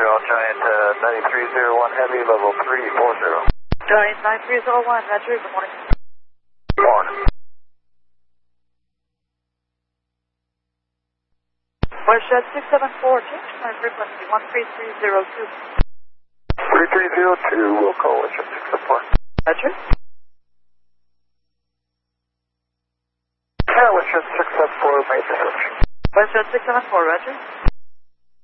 Montreal, Giant 9301 Heavy, level 340. Giant 9301, Roger, good morning. Morning. Watershed 674, change my frequency 13302. 3302, we'll call Watershed 674. Roger. Yeah, Watershed 674, made the switch. Watershed 674, Roger.